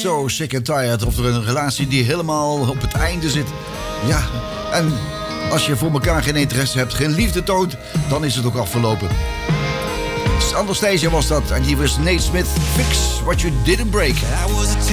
So sick and tired. Of er een relatie die helemaal op het einde zit. Ja, en als je voor elkaar geen interesse hebt, geen liefde toont, dan is het ook afgelopen. Anastasia was dat. En die was Nate Smith. Fix what you didn't break.